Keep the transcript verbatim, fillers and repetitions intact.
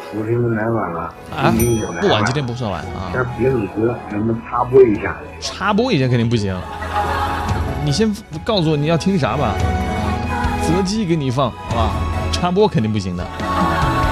主持人来晚了啊，不晚，今天不算晚啊。 这别的歌能不能插播一下？ 插播一下肯定不行，你先告诉我你要听啥吧，择机给你放，好吧？插播肯定不行的。